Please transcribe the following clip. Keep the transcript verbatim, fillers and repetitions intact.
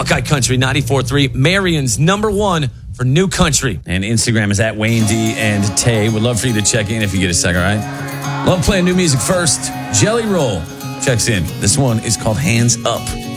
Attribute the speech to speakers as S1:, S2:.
S1: Buckeye Country ninety-four point three, Marion's number one for new country. And Instagram is at Wayne D and Tay. Would love for you to check in if you get a second, all right? Love playing new music first. Jelly Roll checks in. This one is called Hands Up.